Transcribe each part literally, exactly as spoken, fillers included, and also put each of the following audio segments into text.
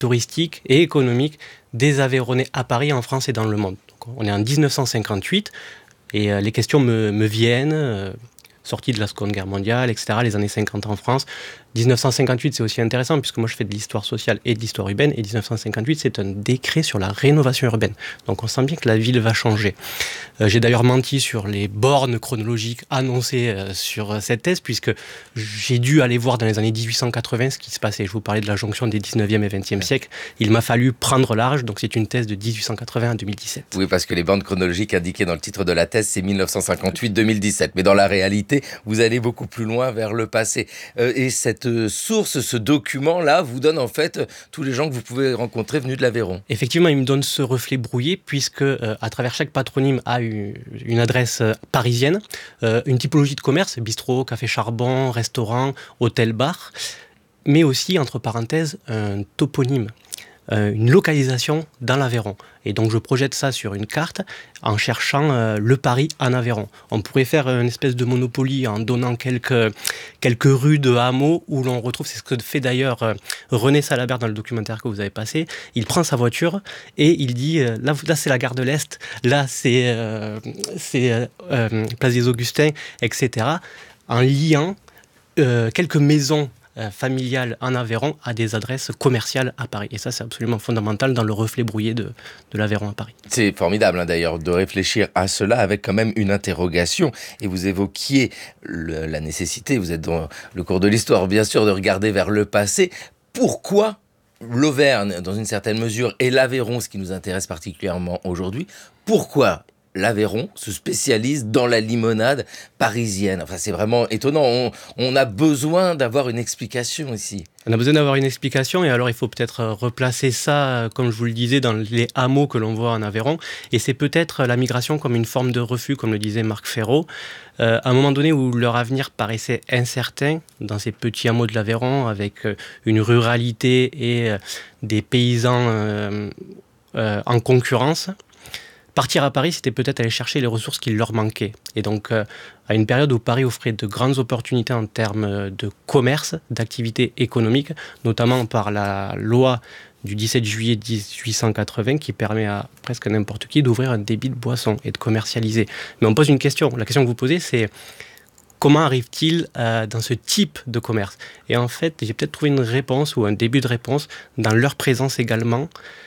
touristique et économique des Aveyronnais à Paris, en France et dans le monde. Donc, on est en dix-neuf cent cinquante-huit et euh, les questions me, me viennent, euh, sorties de la Seconde Guerre mondiale, et cetera, les années cinquante en France. dix-neuf cent cinquante-huit, c'est aussi intéressant puisque moi je fais de l'histoire sociale et de l'histoire urbaine, et dix-neuf cent cinquante-huit, c'est un décret sur la rénovation urbaine. Donc on sent bien que la ville va changer. Euh, j'ai d'ailleurs menti sur les bornes chronologiques annoncées euh, sur cette thèse, puisque j'ai dû aller voir dans les années dix-huit cent quatre-vingts ce qui se passait. Je vous parlais de la jonction des dix-neuvième et vingtième siècles. Il m'a fallu prendre large, donc c'est une thèse de dix-huit cent quatre-vingts à deux mille dix-sept. Oui, parce que les bornes chronologiques indiquées dans le titre de la thèse, c'est dix-neuf cent cinquante-huit à deux mille dix-sept. Mais dans la réalité, vous allez beaucoup plus loin vers le passé. Euh, et cette euh, source, ce document-là, vous donne en fait euh, tous les gens que vous pouvez rencontrer venus de l'Aveyron. Effectivement, il me donne ce reflet brouillé, puisque euh, à travers chaque patronyme a eu une adresse euh, parisienne, euh, une typologie de commerce, bistrot, café charbon, restaurant, hôtel, bar, mais aussi, entre parenthèses, un toponyme. Euh, une localisation dans l'Aveyron. Et donc je projette ça sur une carte en cherchant euh, le Paris en Aveyron. On pourrait faire une espèce de Monopoly en donnant quelques, quelques rues de hameaux où l'on retrouve, c'est ce que fait d'ailleurs euh, René Salabert dans le documentaire que vous avez passé. Il prend sa voiture et il dit euh, là, là c'est la gare de l'Est, là c'est, euh, c'est euh, euh, Place des Augustins, et cetera. En liant euh, quelques maisons Euh, familiale en Aveyron à des adresses commerciales à Paris. Et ça, c'est absolument fondamental dans le reflet brouillé de, de l'Aveyron à Paris. C'est formidable hein, d'ailleurs de réfléchir à cela avec quand même une interrogation. Et vous évoquiez le, la nécessité, vous êtes dans le cours de l'histoire bien sûr, de regarder vers le passé. Pourquoi l'Auvergne, dans une certaine mesure, et l'Aveyron, ce qui nous intéresse particulièrement aujourd'hui, pourquoi l'Aveyron se spécialise dans la limonade parisienne? Enfin, c'est vraiment étonnant. On, on a besoin d'avoir une explication ici. On a besoin d'avoir une explication, et alors il faut peut-être replacer ça, comme je vous le disais, dans les hameaux que l'on voit en Aveyron. Et c'est peut-être la migration comme une forme de refus, comme le disait Marc Ferraud. Euh, à un moment donné où leur avenir paraissait incertain dans ces petits hameaux de l'Aveyron, avec une ruralité et des paysans euh, euh, en concurrence, partir à Paris, c'était peut-être aller chercher les ressources qui leur manquaient. Et donc, euh, à une période où Paris offrait de grandes opportunités en termes de commerce, d'activité économique, notamment par la loi du dix-sept juillet dix-huit cent quatre-vingts qui permet à presque n'importe qui d'ouvrir un débit de boisson et de commercialiser. Mais on pose une question. La question que vous posez, c'est comment arrive-t-il euh, dans ce type de commerce ? Et en fait, j'ai peut-être trouvé une réponse ou un début de réponse dans leur présence également,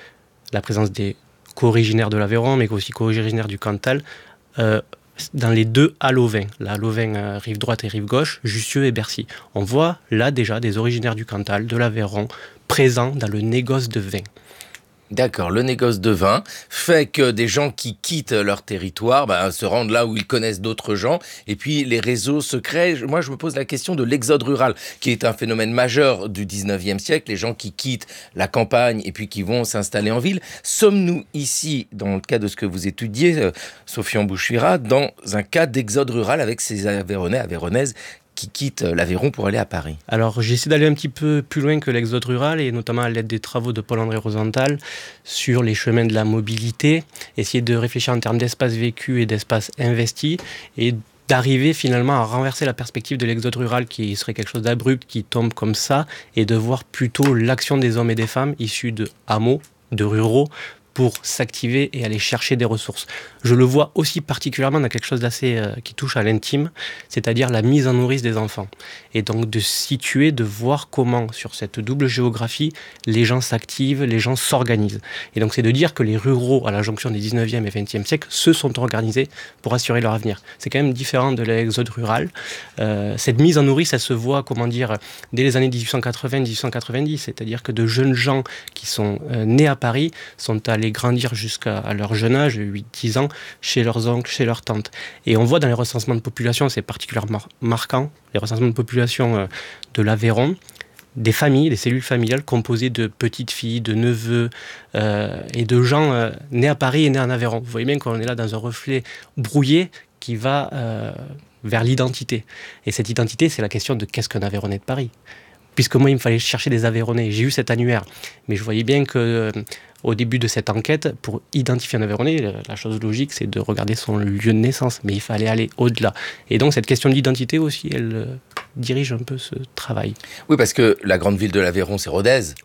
la présence des co-originaire de l'Aveyron, mais aussi co-originaire du Cantal, euh, dans les deux Halovins, la Halovin euh, rive droite et rive gauche, Jussieu et Bercy. On voit là déjà des originaires du Cantal, de l'Aveyron, présents dans le négoce de vin. D'accord, le négoce de vin fait que des gens qui quittent leur territoire ben, se rendent là où ils connaissent d'autres gens, et puis les réseaux se créent. Moi, je me pose la question de l'exode rural, qui est un phénomène majeur du dix-neuvième siècle, les gens qui quittent la campagne et puis qui vont s'installer en ville. Sommes-nous ici, dans le cas de ce que vous étudiez, euh, Sophie Embouchuira, dans un cas d'exode rural avec ces Aveyronnais, Aveyronnaises qui quittent l'Aveyron pour aller à Paris? Alors j'essaie d'aller un petit peu plus loin que l'exode rural, et notamment à l'aide des travaux de Paul-André Rosenthal sur les chemins de la mobilité, essayer de réfléchir en termes d'espace vécu et d'espace investi, et d'arriver finalement à renverser la perspective de l'exode rural qui serait quelque chose d'abrupt, qui tombe comme ça, et de voir plutôt l'action des hommes et des femmes issus de hameaux, de ruraux, pour s'activer et aller chercher des ressources. Je le vois aussi particulièrement dans quelque chose d'assez euh, qui touche à l'intime, c'est-à-dire la mise en nourrice des enfants. Et donc de situer, de voir comment, sur cette double géographie, les gens s'activent, les gens s'organisent. Et donc c'est de dire que les ruraux, à la jonction des dix-neuvième et vingtième siècles, se sont organisés pour assurer leur avenir. C'est quand même différent de l'exode rural. Euh, cette mise en nourrice, elle se voit, comment dire, dès les années dix-huit cent quatre-vingts dix-huit cent quatre-vingt-dix, c'est-à-dire que de jeunes gens qui sont euh, nés à Paris sont allés grandir jusqu'à leur jeune âge, huit dix ans, chez leurs oncles, chez leurs tantes. Et on voit dans les recensements de population, c'est particulièrement marquant, les recensements de population euh, de l'Aveyron, des familles, des cellules familiales composées de petites filles, de neveux euh, et de gens euh, nés à Paris et nés en Aveyron. Vous voyez bien qu'on est là dans un reflet brouillé qui va euh, vers l'identité. Et cette identité, c'est la question de qu'est-ce qu'un Aveyronnais de Paris ? Puisque moi, il me fallait chercher des Aveyronnais. J'ai eu cet annuaire. Mais je voyais bien que, euh, au début de cette enquête, pour identifier un Aveyronnais, la chose logique, c'est de regarder son lieu de naissance. Mais il fallait aller au-delà. Et donc, cette question de l'identité aussi, elle euh, dirige un peu ce travail. Oui, parce que la grande ville de l'Aveyron, c'est Rodez. Oui.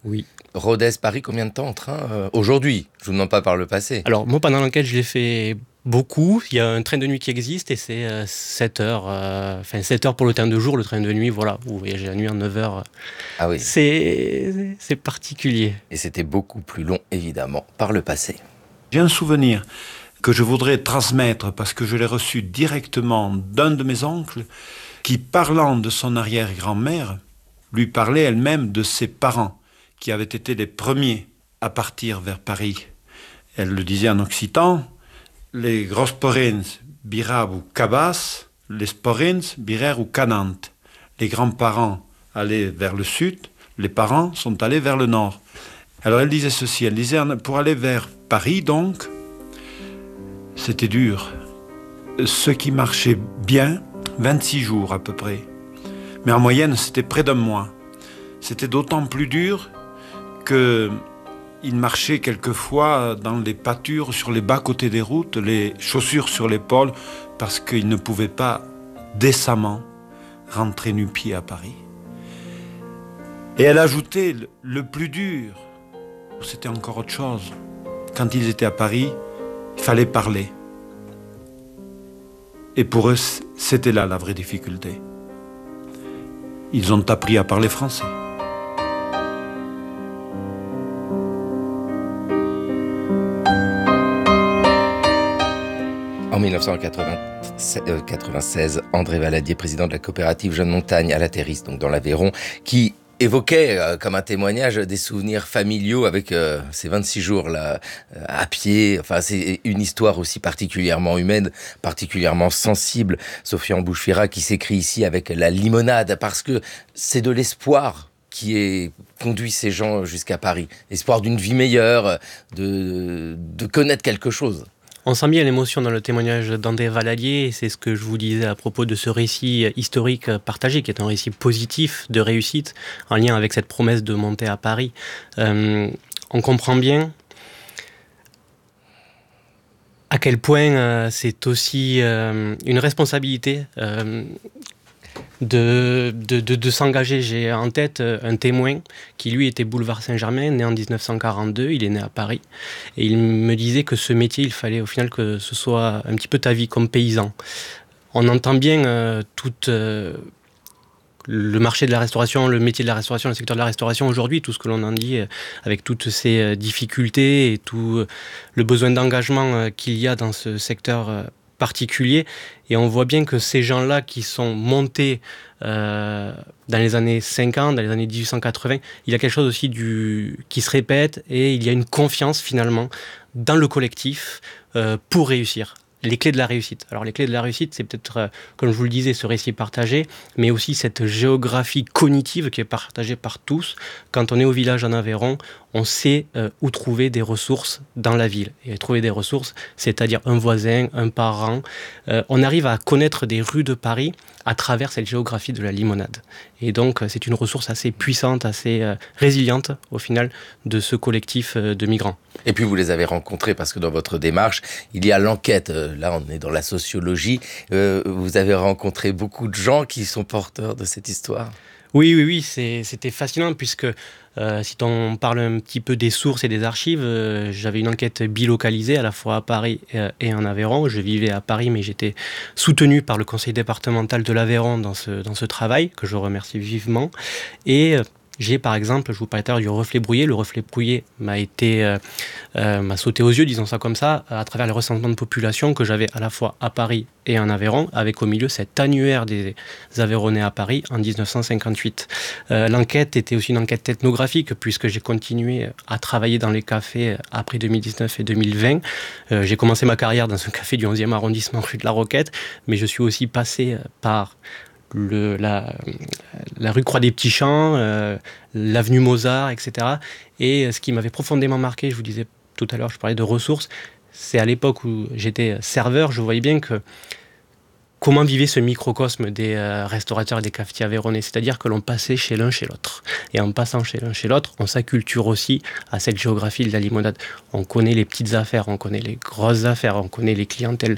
Rodez-Paris, combien de temps en train euh, aujourd'hui? Je vous demande pas par le passé. Alors moi, pendant l'enquête, je l'ai fait beaucoup. Il y a un train de nuit qui existe et c'est euh, sept heures. Euh, enfin, sept heures pour le train de jour. Le train de nuit, voilà, vous voyagez la nuit en neuf heures. Ah oui. C'est, c'est particulier. Et c'était beaucoup plus long, évidemment, par le passé. J'ai un souvenir que je voudrais transmettre parce que je l'ai reçu directement d'un de mes oncles qui, parlant de son arrière-grand-mère, lui parlait elle-même de ses parents qui avaient été les premiers à partir vers Paris. Elle le disait en occitan, les grosporins birab ou cabas, les sporins birer ou canant. Les grands-parents allaient vers le sud, les parents sont allés vers le nord. Alors elle disait ceci, elle disait, pour aller vers Paris donc, c'était dur. Ce qui marchait bien, vingt-six jours à peu près. Mais en moyenne, c'était près d'un mois. C'était d'autant plus dur qu'il marchait quelquefois dans les pâtures, sur les bas-côtés des routes, les chaussures sur l'épaule, parce qu'il ne pouvait pas décemment rentrer nu-pied à Paris. Et elle ajoutait, le plus dur, c'était encore autre chose. Quand ils étaient à Paris, il fallait parler. Et pour eux, c'était là la vraie difficulté. Ils ont appris à parler français. En mille neuf cent quatre-vingt-seize, André Valadier, président de la coopérative Jeune Montagne à La Terisse, donc dans l'Aveyron, qui évoquait euh, comme un témoignage des souvenirs familiaux avec euh, ces vingt-six jours là euh, à pied. Enfin, c'est une histoire aussi particulièrement humaine, particulièrement sensible. Sophie Embouche-Fira qui s'écrit ici avec la limonade, parce que c'est de l'espoir qui est conduit ces gens jusqu'à Paris. L'espoir d'une vie meilleure, de, de connaître quelque chose. On sent bien l'émotion dans le témoignage d'André Valadier, et c'est ce que je vous disais à propos de ce récit historique partagé, qui est un récit positif de réussite, en lien avec cette promesse de monter à Paris. Euh, on comprend bien à quel point euh, c'est aussi euh, une responsabilité euh, de, de, de, de s'engager. J'ai en tête un témoin qui, lui, était boulevard Saint-Germain, né en dix-neuf cent quarante-deux, il est né à Paris, et il me disait que ce métier, il fallait au final que ce soit un petit peu ta vie comme paysan. On entend bien euh, tout euh, le marché de la restauration, le métier de la restauration, le secteur de la restauration aujourd'hui, tout ce que l'on en dit, euh, avec toutes ces euh, difficultés et tout euh, le besoin d'engagement euh, qu'il y a dans ce secteur euh, particulier. Et on voit bien que ces gens-là qui sont montés euh, dans les années cinquante, dans les années dix-huit cent quatre-vingts, il y a quelque chose aussi du, qui se répète, et il y a une confiance finalement dans le collectif euh, pour réussir. Les clés de la réussite. Alors les clés de la réussite, c'est peut-être, euh, comme je vous le disais, ce récit partagé, mais aussi cette géographie cognitive qui est partagée par tous. Quand on est au village en Aveyron, on sait euh, où trouver des ressources dans la ville. Et trouver des ressources, c'est-à-dire un voisin, un parent. Euh, on arrive à connaître des rues de Paris à travers cette géographie de la limonade. Et donc, c'est une ressource assez puissante, assez euh, résiliente, au final, de ce collectif euh, de migrants. Et puis, vous les avez rencontrés parce que dans votre démarche, il y a l'enquête. Là, on est dans la sociologie. Euh, vous avez rencontré beaucoup de gens qui sont porteurs de cette histoire. Oui, oui, oui, c'est, c'était fascinant puisque euh, si on parle un petit peu des sources et des archives, euh, j'avais une enquête bilocalisée à la fois à Paris et, et en Aveyron. Je vivais à Paris, mais j'étais soutenu par le conseil départemental de l'Aveyron dans ce, dans ce travail, que je remercie vivement. Et euh, j'ai par exemple, je vous parlais tout à l'heure du reflet brouillé. Le reflet brouillé m'a été, euh, euh, m'a sauté aux yeux, disons ça comme ça, à travers les recensements de population que j'avais à la fois à Paris et en Aveyron, avec au milieu cet annuaire des Aveyronnais à Paris en dix-neuf cent cinquante-huit. Euh, l'enquête était aussi une enquête ethnographique, puisque j'ai continué à travailler dans les cafés après deux mille dix-neuf et deux mille vingt. Euh, j'ai commencé ma carrière dans un café du onzième arrondissement rue de la Roquette, mais je suis aussi passé par Le, la, la rue Croix des Petits Champs, euh, l'avenue Mozart, et cetera. Et ce qui m'avait profondément marqué, je vous disais tout à l'heure, je parlais de ressources, c'est à l'époque où j'étais serveur, je voyais bien que comment vivait ce microcosme des euh, restaurateurs et des cafetiers aveyronnais, c'est-à-dire que l'on passait chez l'un chez l'autre. Et en passant chez l'un chez l'autre, on s'acculture aussi à cette géographie de la limonade. On connaît les petites affaires, on connaît les grosses affaires, on connaît les clientèles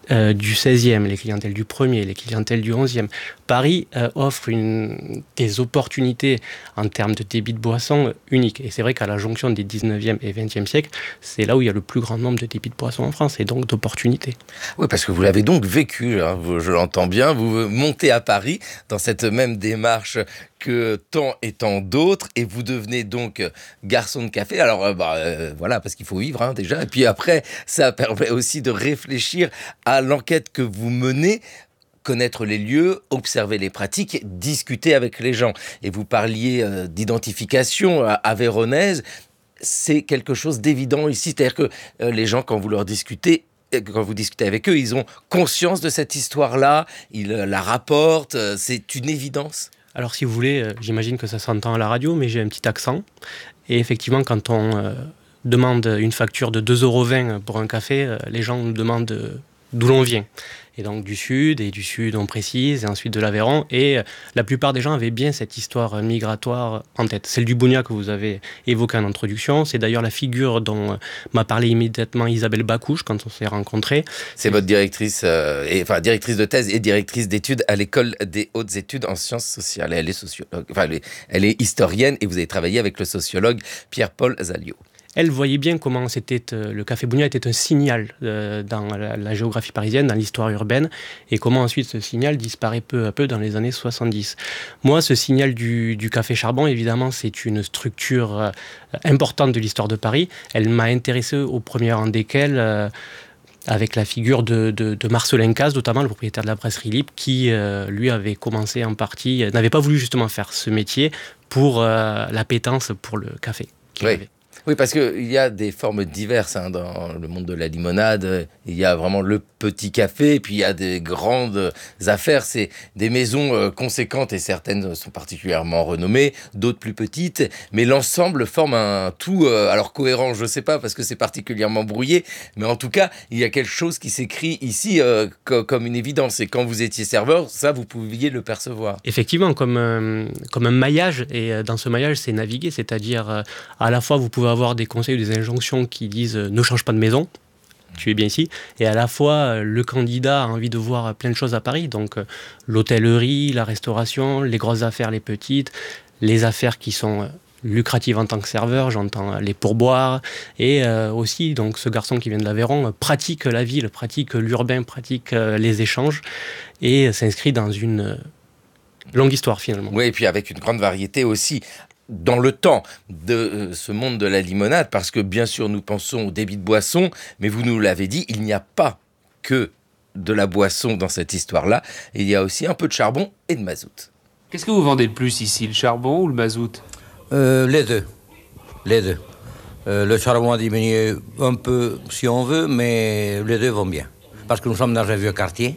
euh, du seizième, les clientèles du premier, les clientèles du onzième. Paris euh, offre une, des opportunités en termes de débit de boissons uniques. Et c'est vrai qu'à la jonction des dix-neuvième et vingtième siècles, c'est là où il y a le plus grand nombre de débits de boissons en France et donc d'opportunités. Oui, parce que vous l'avez donc vécu, hein, vous, je l'entends bien, vous montez à Paris dans cette même démarche que tant et tant d'autres, et vous devenez donc garçon de café. Alors euh, bah, euh, voilà, parce qu'il faut vivre hein, déjà, et puis après, ça permet aussi de réfléchir à l'enquête que vous menez, connaître les lieux, observer les pratiques, discuter avec les gens. Et vous parliez euh, d'identification avéronaise, c'est quelque chose d'évident ici, c'est-à-dire que euh, les gens, quand vous leur discutez, quand vous discutez avec eux, ils ont conscience de cette histoire-là, ils euh, la rapportent, euh, c'est une évidence. Alors si vous voulez, euh, j'imagine que ça s'entend à la radio, mais j'ai un petit accent. Et effectivement, quand on euh, demande une facture de deux euros vingt pour un café, euh, les gens nous demandent euh, d'où l'on vient. Et donc du sud, et du sud on précise, et ensuite de l'Aveyron. Et euh, la plupart des gens avaient bien cette histoire migratoire en tête. Celle du Bougnac que vous avez évoquée en introduction, c'est d'ailleurs la figure dont euh, m'a parlé immédiatement Isabelle Bacouche quand on s'est rencontrés. C'est votre directrice, euh, et, enfin directrice de thèse et directrice d'études à l'école des hautes études en sciences sociales. Elle est sociologue, enfin elle est, elle est historienne, et vous avez travaillé avec le sociologue Pierre-Paul Zaliot. Elle voyait bien comment c'était, euh, le café Bougnac était un signal euh, dans la, la géographie parisienne, dans l'histoire urbaine, et comment ensuite ce signal disparaît peu à peu dans les années soixante-dix. Moi, ce signal du, du café Charbon, évidemment, c'est une structure euh, importante de l'histoire de Paris. Elle m'a intéressé au premier rang desquels... Euh, avec la figure de, de, de Marcelin Cazes, notamment le propriétaire de la brasserie Libre, qui, euh, lui, avait commencé en partie, euh, n'avait pas voulu justement faire ce métier pour euh, l'appétence pour le café qu'il Oui. avait. Oui, parce qu'il y a des formes diverses hein, dans le monde de la limonade. Il y a vraiment le petit café, puis il y a des grandes affaires. C'est des maisons euh, conséquentes, et certaines sont particulièrement renommées, d'autres plus petites. Mais l'ensemble forme un tout, euh, alors cohérent, je ne sais pas, parce que c'est particulièrement brouillé. Mais en tout cas, il y a quelque chose qui s'écrit ici euh, co- comme une évidence. Et quand vous étiez serveur, ça, vous pouviez le percevoir. Effectivement, comme, euh, comme un maillage. Et euh, dans ce maillage, c'est naviguer. C'est-à-dire, euh, à la fois, vous pouvez avoir des conseils ou des injonctions qui disent euh, ne change pas de maison, tu es bien ici, et à la fois euh, le candidat a envie de voir plein de choses à Paris, donc euh, l'hôtellerie, la restauration, les grosses affaires, les petites, les affaires qui sont euh, lucratives en tant que serveur, j'entends euh, les pourboires, et euh, aussi donc ce garçon qui vient de l'Aveyron euh, pratique la ville, pratique l'urbain, pratique euh, les échanges, et euh, s'inscrit dans une euh, longue histoire finalement. Oui, et puis avec une grande variété aussi dans le temps de euh, ce monde de la limonade, parce que bien sûr nous pensons au débit de boisson, mais vous nous l'avez dit, il n'y a pas que de la boisson dans cette histoire-là, il y a aussi un peu de charbon et de mazout. Qu'est-ce que vous vendez le plus ici, le charbon ou le mazout? euh, Les deux. Les deux. Euh, le charbon a diminué un peu si on veut, mais les deux vont bien. Parce que nous sommes dans un vieux quartier.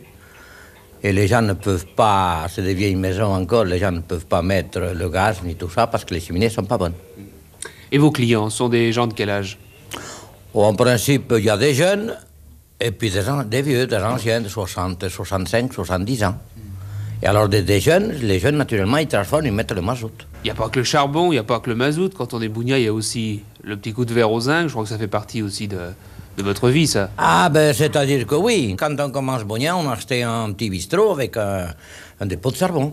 Et les gens ne peuvent pas, c'est des vieilles maisons encore, les gens ne peuvent pas mettre le gaz ni tout ça parce que les cheminées ne sont pas bonnes. Et vos clients sont des gens de quel âge? Bon, en principe, il y a des jeunes et puis des, des vieux, des anciens de soixante, soixante-cinq, soixante-dix ans. Et alors des, des jeunes, les jeunes naturellement, ils transforment, ils mettent le mazout. Il n'y a pas que le charbon, il n'y a pas que le mazout. Quand on est Bougnac, il y a aussi le petit coup de verre au zinc. Je crois que ça fait partie aussi de... de votre vie, ça? Ah, ben, c'est-à-dire que oui. Quand on commence Bougnac, on achetait un petit bistrot avec un, un dépôt de charbon.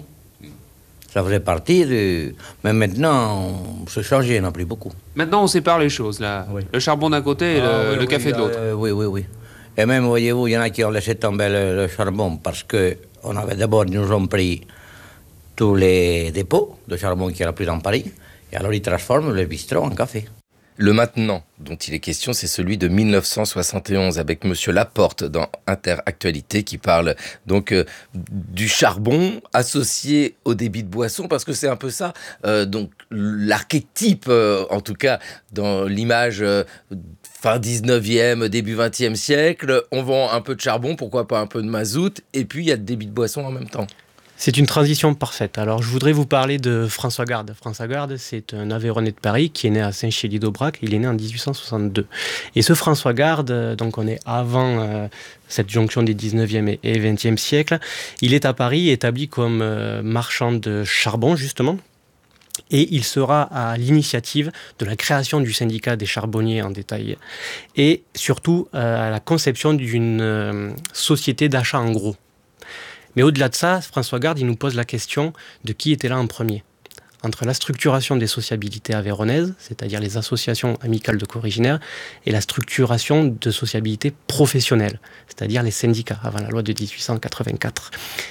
Ça faisait partie du... Mais maintenant, on s'est changé, il n'y en a plus beaucoup. Maintenant, on sépare les choses, là. Oui. Le charbon d'un côté et le, Ah, oui, le oui, café de l'autre. euh, oui, oui, oui. Et même, voyez-vous, il y en a qui ont laissé tomber le, le charbon parce qu'on avait d'abord, ils nous ont pris tous les dépôts de charbon qu'il n'y a plus dans Paris. Et alors, ils transforment le bistrot en café. Le maintenant dont il est question, c'est celui de mille neuf cent soixante et onze avec Monsieur Laporte dans Interactualité qui parle donc euh, du charbon associé au débit de boisson, parce que c'est un peu ça, euh, donc l'archétype, euh, en tout cas dans l'image euh, fin dix-neuvième, début vingtième siècle, on vend un peu de charbon, pourquoi pas un peu de mazout, et puis il y a le débit de boisson en même temps. C'est une transition parfaite. Alors, je voudrais vous parler de François Garde. François Garde, c'est un Aveyronnais de Paris qui est né à Saint-Chély-d'Aubrac. Il est né en dix-huit cent soixante-deux. Et ce François Garde, donc on est avant euh, cette jonction des dix-neuvième et vingtième siècles, il est à Paris établi comme euh, marchand de charbon, justement. Et il sera à l'initiative de la création du syndicat des charbonniers en détail et surtout euh, à la conception d'une euh, société d'achat en gros. Mais au-delà de ça, François Garde, il nous pose la question de qui était là en premier. Entre la structuration des sociabilités aveyronaises, c'est-à-dire les associations amicales de co-originaires, et la structuration de sociabilités professionnelles, c'est-à-dire les syndicats, avant la loi de dix-huit cent quatre-vingt-quatre.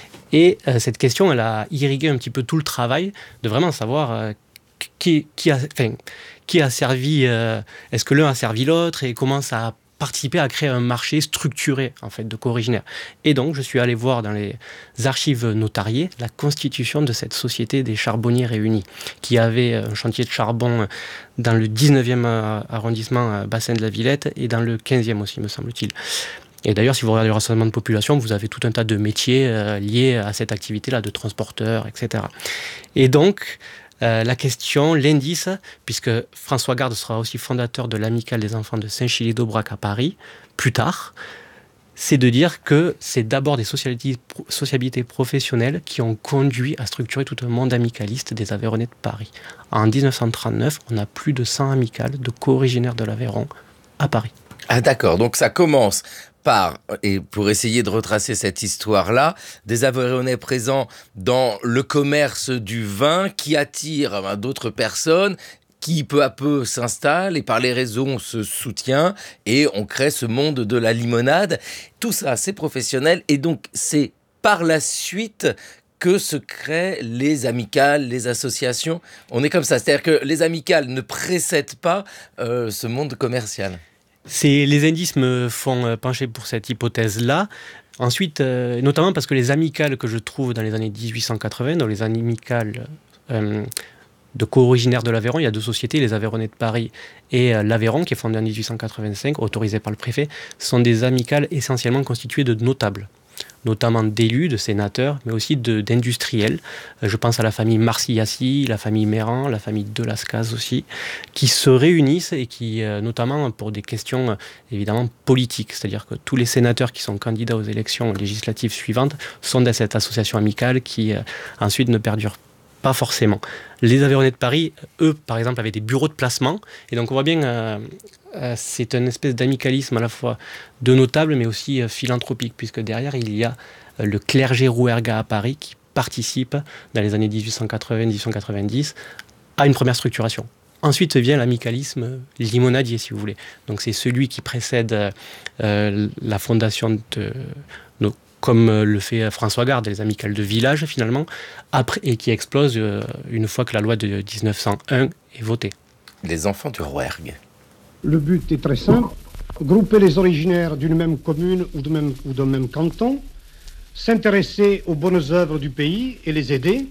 Et euh, cette question, elle a irrigué un petit peu tout le travail de vraiment savoir euh, qui, qui, a, enfin, qui a servi, euh, est-ce que l'un a servi l'autre et comment ça a participé à créer un marché structuré en fait, de co-originaires. Et donc, je suis allé voir dans les archives notariées la constitution de cette société des charbonniers réunis, qui avait un chantier de charbon dans le dix-neuvième arrondissement, bassin de la Villette, et dans le quinzième aussi, me semble-t-il. Et d'ailleurs, si vous regardez le rassemblement de population, vous avez tout un tas de métiers euh, liés à cette activité-là, de transporteurs, et cetera. Et donc, euh, la question, l'indice, puisque François Garde sera aussi fondateur de l'Amicale des enfants de Saint-Chilier-d'Aubrac à Paris, plus tard, c'est de dire que c'est d'abord des sociabilités, sociabilités professionnelles qui ont conduit à structurer tout un monde amicaliste des Aveyronnais de Paris. En dix-neuf cent trente-neuf, on a plus de cent amicales de co-originaires de l'Aveyron à Paris. Ah d'accord, donc ça commence par, et pour essayer de retracer cette histoire-là, des Aveyronnais présents dans le commerce du vin qui attirent ben, d'autres personnes qui peu à peu s'installent et par les réseaux on se soutient et on crée ce monde de la limonade. Tout ça c'est professionnel et donc c'est par la suite que se créent les amicales, les associations. On est comme ça, c'est-à-dire que les amicales ne précèdent pas euh, ce monde commercial. C'est, les indices me font pencher pour cette hypothèse-là. Ensuite, euh, notamment parce que les amicales que je trouve dans les années dix-huit cent quatre-vingts, dans les amicales euh, de co-originaires de l'Aveyron, il y a deux sociétés, les Aveyronnais de Paris et euh, l'Aveyron, qui est fondé en dix-huit cent quatre-vingt-cinq, autorisé par le préfet, sont des amicales essentiellement constituées de notables, notamment d'élus, de sénateurs, mais aussi de, d'industriels. Je pense à la famille Marsillassi, la famille Méran, la famille Delascaz aussi, qui se réunissent et qui, euh, notamment pour des questions euh, évidemment politiques, c'est-à-dire que tous les sénateurs qui sont candidats aux élections législatives suivantes sont de cette association amicale qui euh, ensuite ne perdure pas forcément. Les Aveyronnais de Paris, eux, par exemple, avaient des bureaux de placement, et donc on voit bien euh, euh, c'est une espèce d'amicalisme à la fois de notables, mais aussi euh, philanthropique, puisque derrière, il y a euh, le clergé rouergat à Paris qui participe, dans les années dix-huit cent quatre-vingts dix-huit cent quatre-vingt-dix, à une première structuration. Ensuite vient l'amicalisme limonadier, si vous voulez. Donc c'est celui qui précède euh, la fondation de nos comme le fait François Garde, les amicales de village finalement, après, et qui explose euh, une fois que la loi de dix-neuf cent un est votée. Les enfants du Rouergue. Le but est très simple, grouper les originaires d'une même commune ou, de même, ou d'un même canton, s'intéresser aux bonnes œuvres du pays et les aider,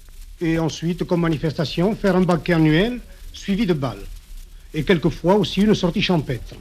et ensuite, comme manifestation, faire un banquet annuel suivi de bals, et quelquefois aussi une sortie champêtre.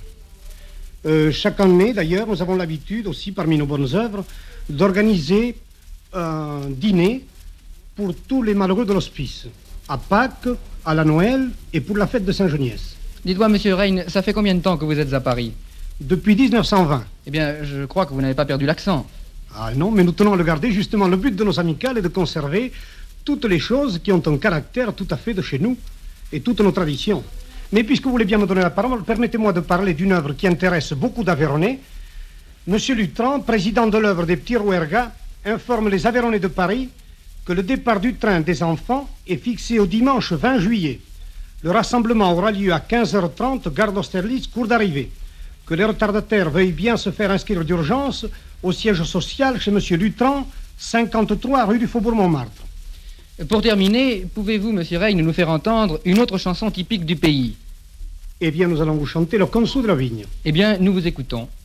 Euh, chaque année, d'ailleurs, nous avons l'habitude aussi, parmi nos bonnes œuvres, d'organiser un dîner pour tous les malheureux de l'hospice, à Pâques, à la Noël et pour la fête de Saint-Geniès. Dites-moi, monsieur Reine, ça fait combien de temps que vous êtes à Paris? Depuis dix-neuf cent vingt. Eh bien, je crois que vous n'avez pas perdu l'accent. Ah non, mais nous tenons à le garder. Justement, le but de nos amicales est de conserver toutes les choses qui ont un caractère tout à fait de chez nous et toutes nos traditions. Mais puisque vous voulez bien me donner la parole, permettez-moi de parler d'une œuvre qui intéresse beaucoup d'Aveyronnais. Monsieur Lutran, président de l'œuvre des Petits Rouergats, informe les Aveyronnais de Paris que le départ du train des enfants est fixé au dimanche vingt juillet. Le rassemblement aura lieu à quinze heures trente, gare d'Austerlitz, cours d'arrivée. Que les retardataires veuillent bien se faire inscrire d'urgence au siège social chez monsieur Lutran, cinquante-trois rue du Faubourg-Montmartre. Pour terminer, pouvez-vous, monsieur Reine, nous faire entendre une autre chanson typique du pays? Eh bien, nous allons vous chanter le Consou de la Vigne. Eh bien, nous vous écoutons.